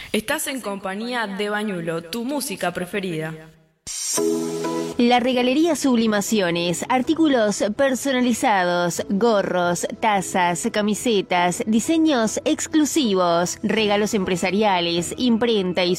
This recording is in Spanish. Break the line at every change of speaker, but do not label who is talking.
Estás en compañía de Bañulo, tu música preferida.
La Regalería Sublimaciones, artículos personalizados, gorros, tazas, camisetas, diseños exclusivos, regalos empresariales, imprenta y